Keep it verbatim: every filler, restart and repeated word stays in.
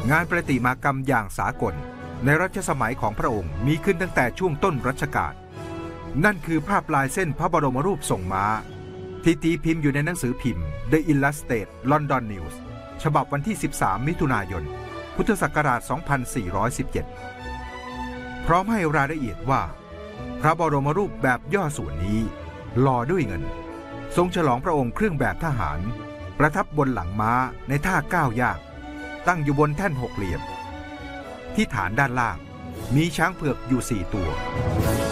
งานประติมากรรมอย่างสากลในรัชสมัยของพระองค์มีขึ้นตั้งแต่ช่วงต้นรัชกาลนั่นคือภาพลายเส้นพระบรมรูปทรงม้าที่ตีพิมพ์อยู่ในหนังสือพิมพ์ The Illustrated London News ฉบับวันที่สิบสามมิถุนายนพุทธศักราชสองพันสี่ร้อยสิบเจ็ดพร้อมให้รายละเอียดว่าพระบรมรูปแบบย่อส่วนนี้หล่อด้วยเงินทรงฉลองพระองค์เครื่องแบบทหารประทับบนหลังม้าในท่าก้าวยากตั้งอยู่บนแท่นหกเหลี่ยมที่ฐานด้านล่างมีช้างเผือกอยู่สี่ตัว